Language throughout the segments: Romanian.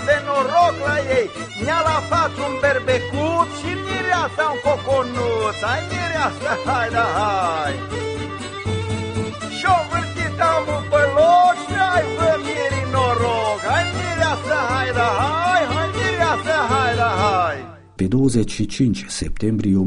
de noroc la ei. Mi-a la față un berbecut și mireasa un coconuț. Hai mireasa, hai da hai. Și-o vârtit amul pe loc și hai vă miri noroc. Hai mireasa, hai da hai, hai mireasa, hai da hai. Pe 25 septembrie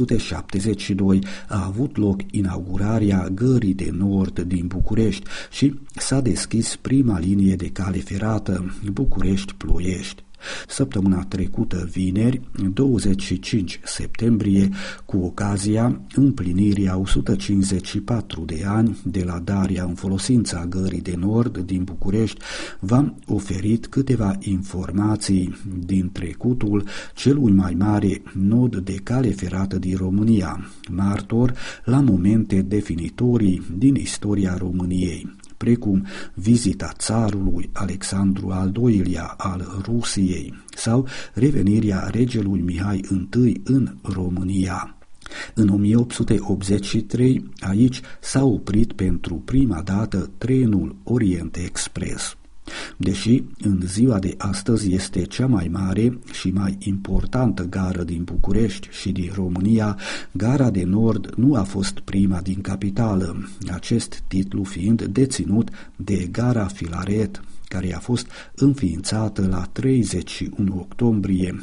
1872 a avut loc inaugurarea Gării de Nord din București și s-a deschis prima linie de cale ferată București-Ploiești. Săptămâna trecută, vineri, 25 septembrie, cu ocazia împlinirii a 154 de ani de la darea în folosința Gării de Nord din București, v-am oferit câteva informații din trecutul celui mai mare nod de cale ferată din România, martor la momente definitorii din istoria României, precum vizita țarului Alexandru al II-lea al Rusiei sau revenirea regelui Mihai I în România. În 1883, aici s-a oprit pentru prima dată trenul Orient Express. Deși în ziua de astăzi este cea mai mare și mai importantă gară din București și din România, Gara de Nord nu a fost prima din capitală, acest titlu fiind deținut de Gara Filaret, care a fost înființată la 31 octombrie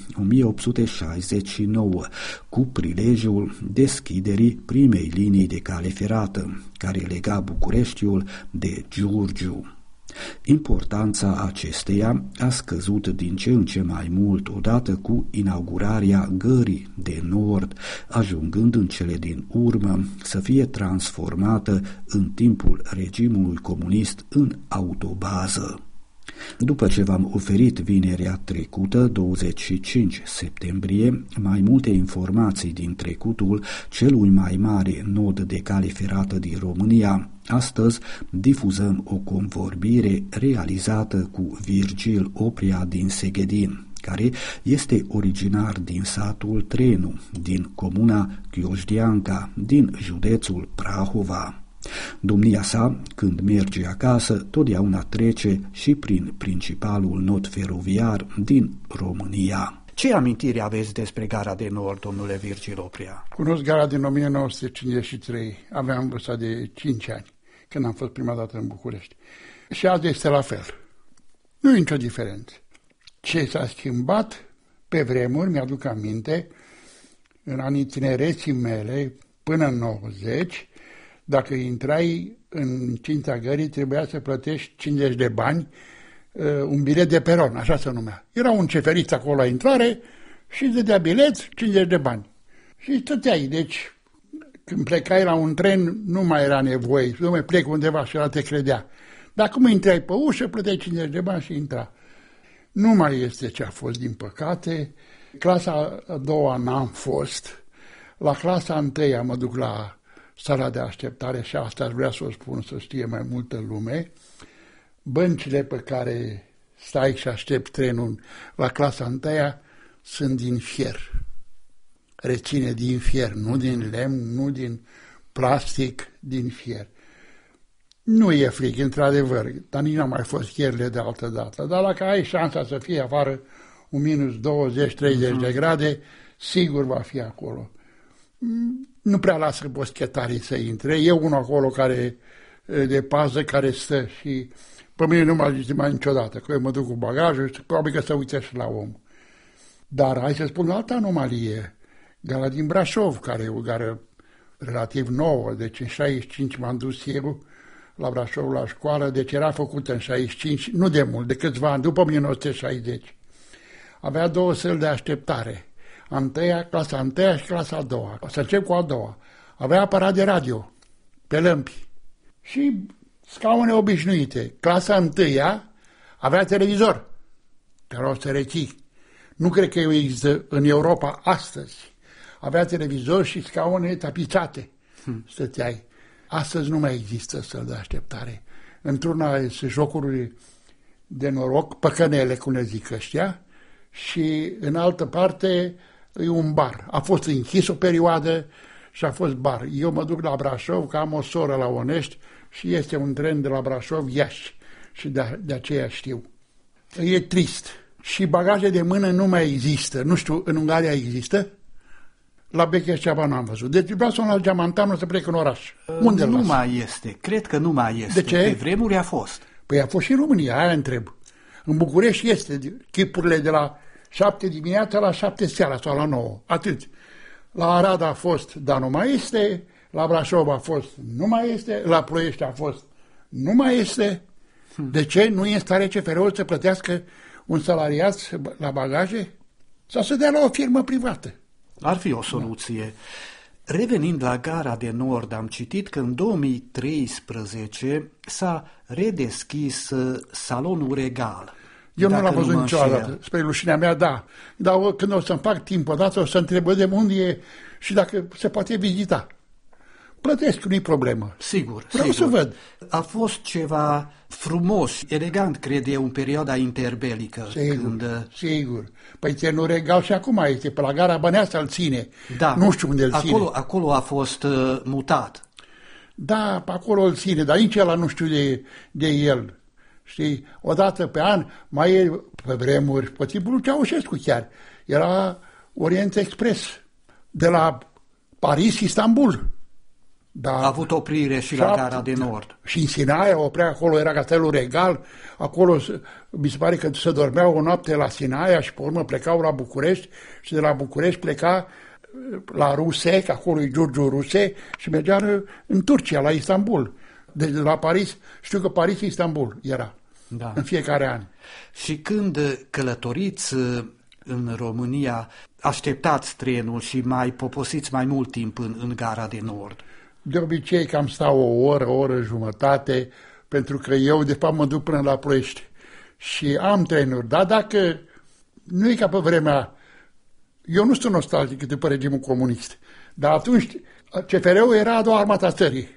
1869, cu prilejul deschiderii primei linii de cale ferată, care lega Bucureștiul de Giurgiu. Importanța acesteia a scăzut din ce în ce mai mult odată cu inaugurarea Gării de Nord, ajungând în cele din urmă să fie transformată în timpul regimului comunist în autobază. După ce v-am oferit vinerea trecută, 25 septembrie, mai multe informații din trecutul celui mai mare nod de cale ferată din România, astăzi difuzăm o convorbire realizată cu Virgil Oprea din Seghedin, care este originar din satul Trenu, din comuna Chiojdianca, din județul Prahova. Domnia sa, când merge acasă, totdeauna trece și prin principalul nod feroviar din România. Ce amintiri aveți despre Gara de Nord, domnule Virgil Oprea? Cunosc gara din 1953, aveam vârsta de 5 ani, când am fost prima dată în București. Și azi este la fel. Nu e nicio diferență. Ce s-a schimbat pe vremuri, mi-aduc aminte, în anii tinereții mele, până în 90, dacă intrai în cinta gării, trebuia să plătești 50 de bani, un bilet de peron, așa se numea. Era un ceferiț acolo la intrare și îți dădea bilet, 50 de bani. Și stăteai, deci când plecai la un tren, nu mai era nevoie, nu mai plec undeva și ăla te credea. Dar cum intrai pe ușă, plăteai 50 de bani și intra. Nu mai este ce a fost, din păcate. Clasa a doua n-am fost. La clasa a întâia mă duc la sala de așteptare și asta aș vrea să o spun, să știe mai multă lume. Băncile pe care stai și aștept trenul la clasa întâia sunt din fier. Reține din fier, nu din lemn, nu din plastic, din fier. Nu e frig, într-adevăr, dar nici n-am mai fost fierile de altă dată. Dar dacă ai șansa să fie afară un minus 20-30 de grade, sigur va fi acolo. Nu prea lasă boschetarii să intre. E unul acolo care de pază, care stă și pe mine nu m-a zis mai niciodată, că eu mă duc cu bagajul și probabil că se uită și la om. Dar hai să spun altă anomalie. Gara din Brașov, care e o gară relativ nouă, deci în 65 m-am dus eu la Brașov la școală, deci era făcută în 65, nu de mult, de câțiva ani, după 1960. Avea două săli de așteptare. Clasa a întâia și clasa a doua. O să încep cu a doua. Avea aparat de radio, pe lămpi. Și scaune obișnuite. Clasa a întâia avea televizor, care o să reții. Nu cred că există în Europa astăzi. Avea televizor și scaune tapițate. Stăteai. Astăzi nu mai există săli de așteptare. Într-una sunt jocuri de noroc, păcănele, cum le zic ăștia, și în altă parte e un bar. A fost închis o perioadă și a fost bar. Eu mă duc la Brașov, că am o soră la Onești și este un tren de la Brașov Iași și de aceea știu. E trist și bagaje de mână nu mai există. Nu știu, în Ungaria există? La Becheșceva nu am văzut. Deci vreau să la Geamantanul să plec în oraș. Unde nu mai este. Cred că nu mai este. De ce? Pe vremuri a fost. Păi a fost și în România, aia întreb. În București este chipurile de la 7 dimineața la 7 seara sau la 9. Atât. La Arad a fost, dar nu mai este. La Brașov a fost, nu mai este. La Ploiești a fost, nu mai este. De ce? Nu e în stare CFR-ul să plătească un salariat la bagaje? Sau să dea la o firmă privată? Ar fi o soluție. Revenind la Gara de Nord, am citit că în 2013 s-a redeschis salonul regal. Eu nu l-am văzut niciodată. Spre rușinea mea, da. Dar când o să-mi fac timp odată, o să întreb de unde e și dacă se poate vizita. Plătesc, nu-i problemă. Sigur, vreau să văd. A fost ceva frumos, elegant, cred eu, în perioada interbelică. Sigur. Păi trenul regal și acum este, pe la Gara Băneasa îl ține. Da, nu știu unde îl ține. Acolo a fost mutat. Da, pe acolo îl ține, dar nici ăla nu știu de el. Știi, o dată pe an, mai e pe vremuri, pe timpul lui Ceaușescu chiar, era Orient Express, de la Paris, Istanbul. Da, a avut oprire și la Gara de Nord. Și în Sinaia oprea, acolo era castelul regal, acolo mi se pare că se dormeau o noapte la Sinaia și pe urmă plecau la București și de la București pleca la Ruse, că acolo e Giurgiu Ruse, și mergea în Turcia, la Istanbul. Deci de la Paris, știu că Paris-Istanbul era, da, în fiecare an. Și când călătoriți în România, așteptați trenul și mai poposiți mai mult timp în Gara de Nord? De obicei cam stau o oră jumătate, pentru că eu de fapt mă duc până la Ploiești și am trenuri. Dar dacă nu e ca pe vremea, eu nu sunt nostalgic după regimul comunist, dar atunci CFR-ul era a doua armata țării.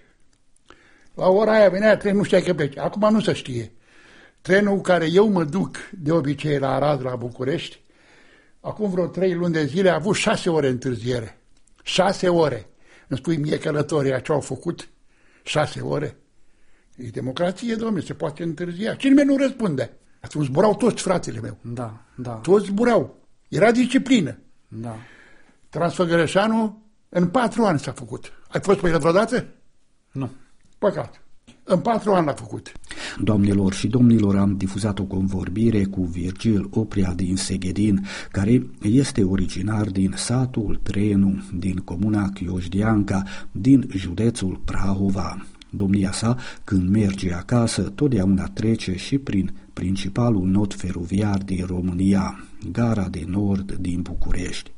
La ora aia venea trenul, nu știai că pleci. Acum nu se știe. Trenul care eu mă duc de obicei la Arad, la București, acum vreo 3 luni de zile a avut 6 ore întârziere. 6 ore. Îmi spui mie călătorii ce au făcut? 6 ore. E democrație, domnule, se poate întârzia. Și nimeni nu răspunde. Atunci zburau toți fratele meu. Da, da. Toți zburau. Era disciplină. Da. Transfăgărășanul în 4 ani s-a făcut. Ai fost pe el vreodată? Nu. Păcat. În 4 ani l-a făcut. Doamnelor și domnilor, am difuzat o convorbire cu Virgil Oprea din Seghedin, care este originar din satul Trenu, din comuna Chioșdianca, din județul Prahova. Domnia sa, când merge acasă, totdeauna trece și prin principalul nod feroviar din România, Gara de Nord din București.